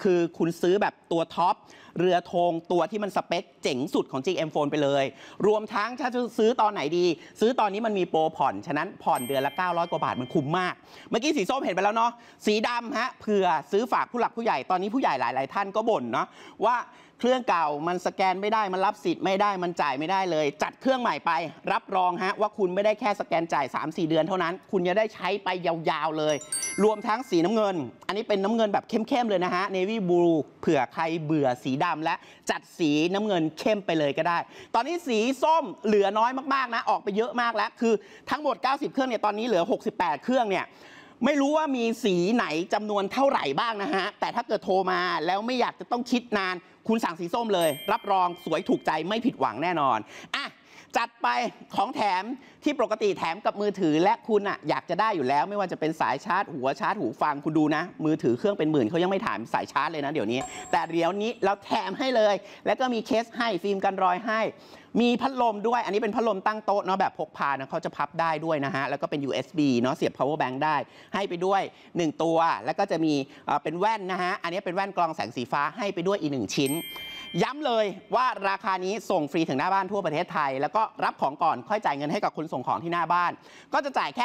คือคุณซื้อแบบตัวท็อปเรือธงตัวที่มันสเปคเจ๋งสุดของ GM Phone ไปเลยรวมทั้งถ้าจะซื้อตอนไหนดีซื้อตอนนี้มันมีโปรผ่อนฉะนั้นผ่อนเดือนละ900 กว่าบาทมันคุ้มมากเมื่อกี้สีส้มเห็นไปแล้วเนาะสีดำฮะเผื่อซื้อฝากผู้หลักผู้ใหญ่ตอนนี้ผู้ใหญ่หลายๆท่านก็บ่นเนาะว่าเครื่องเก่ามันสแกนไม่ได้มันรับสิทธิ์ไม่ได้มันจ่ายไม่ได้เลยจัดเครื่องใหม่ไปรับรองฮะว่าคุณไม่ได้แค่สแกนจ่าย 3-4 เดือนเท่านั้นคุณจะได้ใช้ไปยาวๆเลยรวมทั้งสีน้ำเงินอันนี้เป็นน้ำเงินแบบเข้มๆเลยนะฮะ Navy Blue เผื่อใครเบื่อสีดำและจัดสีน้ำเงินเข้มไปเลยก็ได้ตอนนี้สีส้มเหลือน้อยมากๆนะออกไปเยอะมากแล้วคือทั้งหมด90เครื่องเนี่ยตอนนี้เหลือ68เครื่องเนี่ยไม่รู้ว่ามีสีไหนจำนวนเท่าไหร่บ้างนะฮะแต่ถ้าเกิดโทรมาแล้วไม่อยากจะต้องคิดนานคุณสั่งสีส้มเลยรับรองสวยถูกใจไม่ผิดหวังแน่นอนอ่ะจัดไปของแถมที่ปกติแถมกับมือถือและคุณอ่ะอยากจะได้อยู่แล้วไม่ว่าจะเป็นสายชาร์จหัวชาร์จหูฟังคุณดูนะมือถือเครื่องเป็นหมื่นเขายังไม่ถามสายชาร์จเลยนะเดี๋ยวนี้แต่เดี๋ยวนี้เราแถมให้เลยแล้วก็มีเคสให้ฟิล์มกันรอยให้มีพัดลมด้วยอันนี้เป็นพัดลมตั้งโต๊ะเนาะแบบพกพานะเขาจะพับได้ด้วยนะฮะแล้วก็เป็น USB เนาะเสียบ power bank ได้ให้ไปด้วย1ตัวแล้วก็จะมีเป็นแว่นนะฮะอันนี้เป็นแว่นกรองแสงสีฟ้าให้ไปด้วยอีก1ชิ้นย้ำเลยว่าราคานี้ส่งฟรีถึงหน้าบ้านทั่วประเทศไทยแล้วก็รับของก่อนค่อยจ่ายเงินให้กับคนส่งของที่หน้าบ้านก็จะจ่ายแค่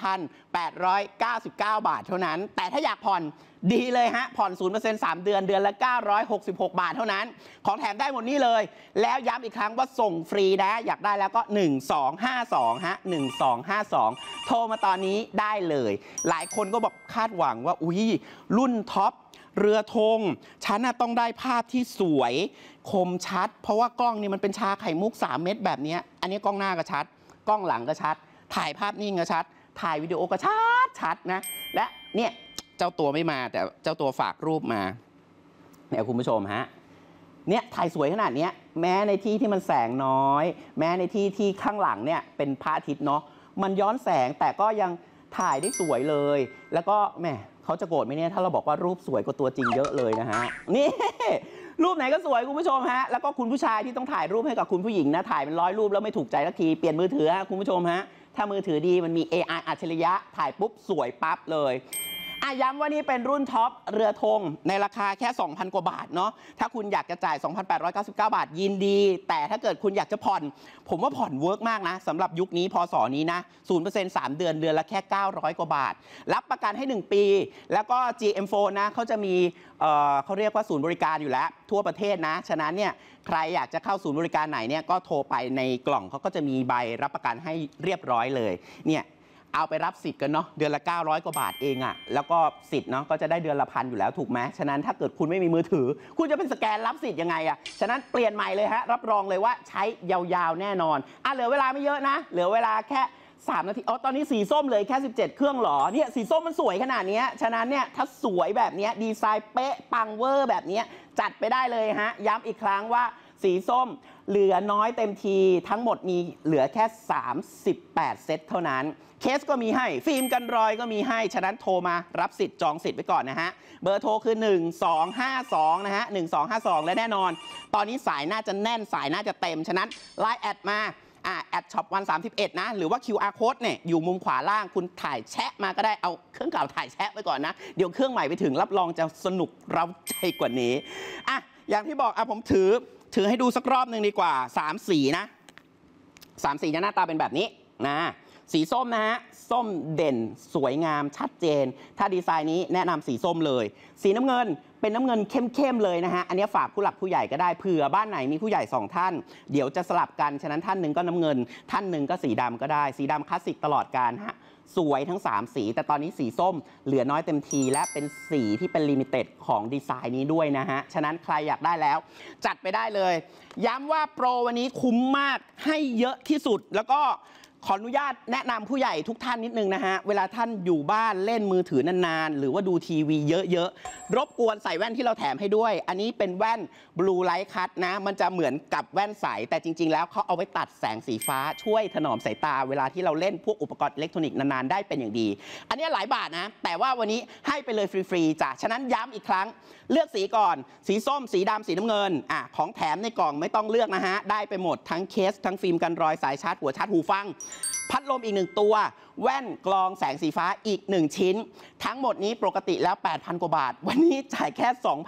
2,899 บาทเท่านั้นแต่ถ้าอยากผ่อนดีเลยฮะผ่อน 0% 3 เดือนเดือนละ966 บาทเท่านั้นของแถมได้หมดนี้เลยแล้วย้ำอีกครั้งว่าส่งฟรีนะอยากได้แล้วก็1252ฮะ1252โทรมาตอนนี้ได้เลยหลายคนก็บอกคาดหวังว่าอุ้ยรุ่นท็อปเรือธงฉันต้องได้ภาพที่สวยคมชัดเพราะว่ากล้องนี่มันเป็นชาไข่มุก3 เม็ดแบบนี้อันนี้กล้องหน้าก็ชัดกล้องหลังก็ชัดถ่ายภาพนิ่งก็ชัดถ่ายวิดีโอก็ชัดนะและเนี่ยเจ้าตัวไม่มาแต่เจ้าตัวฝากรูปมาเนี่ยคุณผู้ชมฮะเนี่ยถ่ายสวยขนาดนี้แม้ในที่ที่มันแสงน้อยแม้ในที่ที่ข้างหลังเนี่ยเป็นพระอาทิตย์เนาะมันย้อนแสงแต่ก็ยังถ่ายได้สวยเลยแล้วก็แหมเขาจะโกรธไหมเนี่ยถ้าเราบอกว่ารูปสวยกว่าตัวจริงเยอะเลยนะฮะนี่รูปไหนก็สวยคุณผู้ชมฮะแล้วก็คุณผู้ชายที่ต้องถ่ายรูปให้กับคุณผู้หญิงนะถ่ายเป็น100 รูปแล้วไม่ถูกใจสักทีเปลี่ยนมือถือฮะคุณผู้ชมฮะถ้ามือถือดีมันมี AI อัจฉริยะถ่ายปุ๊บสวยปั๊บเลยย้ำว่านี่เป็นรุ่นท็อปเรือธงในราคาแค่ 2,000 กว่าบาทเนาะถ้าคุณอยากจะจ่าย 2,899 บาทยินดีแต่ถ้าเกิดคุณอยากจะผ่อนผมว่าผ่อนเวิร์กมากนะสำหรับยุคนี้พศนี้นะ 0% 3 เดือนเดือนละแค่900 กว่าบาทรับประกันให้1 ปีแล้วก็ GM Phone นะเขาจะมีเขาเรียกว่าศูนย์บริการอยู่แล้วทั่วประเทศนะฉะนั้นเนี่ยใครอยากจะเข้าศูนย์บริการไหนเนี่ยก็โทรไปในกล่องเขาก็จะมีใบรับประกันให้เรียบร้อยเลยเนี่ยเอาไปรับสิทธิ์กันเนาะเดือนละ900 กว่าบาทเองอะแล้วก็สิทธิ์เนาะก็จะได้เดือนละ1,000อยู่แล้วถูกไหมฉะนั้นถ้าเกิดคุณไม่มีมือถือคุณจะเป็นสแกนรับสิทธิ์ยังไงอะฉะนั้นเปลี่ยนใหม่เลยฮะรับรองเลยว่าใช้ยาวๆแน่นอนเหลือเวลาไม่เยอะนะเหลือเวลาแค่3 นาทีตอนนี้สีส้มเลยแค่17เครื่องหรอเนี่ยสีส้มมันสวยขนาดนี้ฉะนั้นเนี่ยถ้าสวยแบบนี้ดีไซน์เป๊ะปังเวอร์แบบนี้จัดไปได้เลยฮะย้ำอีกครั้งว่าสีส้มเหลือน้อยเต็มทีทั้งหมดมีเหลือแค่38เซตเท่านั้นเคสก็มีให้ฟิล์มกันรอยก็มีให้ฉะนั้นโทรมารับสิทธิ์จองสิทธิ์ไปก่อนนะฮะเบอร์โทรคือ1252นะฮะ1252และแน่นอนตอนนี้สายน่าจะแน่นสายน่าจะเต็มฉะนั้นไลน์แอดมาแอดช็อป131นะหรือว่า QR code เนี่ยอยู่มุมขวาล่างคุณถ่ายแชะมาก็ได้เอาเครื่องเก่าถ่ายแชะไปก่อนนะเดี๋ยวเครื่องใหม่ไปถึงรับรองจะสนุกเร้าใจกว่านี้อย่างที่บอกผมถือให้ดูสักรอบหนึ่งดีกว่า3 สีนะ3 สีจะหน้าตาเป็นแบบนี้นะสีส้มนะฮะส้มเด่นสวยงามชัดเจนถ้าดีไซน์นี้แนะนำสีส้มเลยสีน้ำเงินเป็นน้ำเงินเข้มๆเลยนะฮะอันนี้ฝากผู้หลักผู้ใหญ่ก็ได้เผื่อบ้านไหนมีผู้ใหญ่2 ท่านเดี๋ยวจะสลับกันฉะนั้นท่านหนึ่งก็น้ำเงินท่านหนึ่งก็สีดำก็ได้สีดำคลาสสิกตลอดกาลฮะสวยทั้ง3 สีแต่ตอนนี้สีส้มเหลือน้อยเต็มทีและเป็นสีที่เป็นลิมิเต็ดของดีไซน์นี้ด้วยนะฮะฉะนั้นใครอยากได้แล้วจัดไปได้เลยย้ำว่าโปรวันนี้คุ้มมากให้เยอะที่สุดแล้วก็ขออนุญาตแนะนำผู้ใหญ่ทุกท่านนิดนึงนะฮะเวลาท่านอยู่บ้านเล่นมือถือนานๆหรือว่าดูทีวีเยอะๆรบกวนใส่แว่นที่เราแถมให้ด้วยอันนี้เป็นแว่น Blue Light Cut นะมันจะเหมือนกับแว่นใสแต่จริงๆแล้วเขาเอาไว้ตัดแสงสีฟ้าช่วยถนอมสายตาเวลาที่เราเล่นพวกอุปกรณ์อิเล็กทรอนิกส์นานๆได้เป็นอย่างดีอันนี้หลายบาทนะแต่ว่าวันนี้ให้ไปเลยฟรีๆจ้ะฉะนั้นย้ำอีกครั้งเลือกสีก่อนสีส้มสีดำสีน้ำเงินของแถมในกล่องไม่ต้องเลือกนะฮะได้ไปหมดทั้งเคสทั้งฟิล์มกันรอยสายชาร์จหัวชาร์จหูฟังพัดลมอีก1 ตัวแว่นกรองแสงสีฟ้าอีก1 ชิ้นทั้งหมดนี้ปกติแล้ว 8,000 กว่าบาทวันนี้จ่ายแค่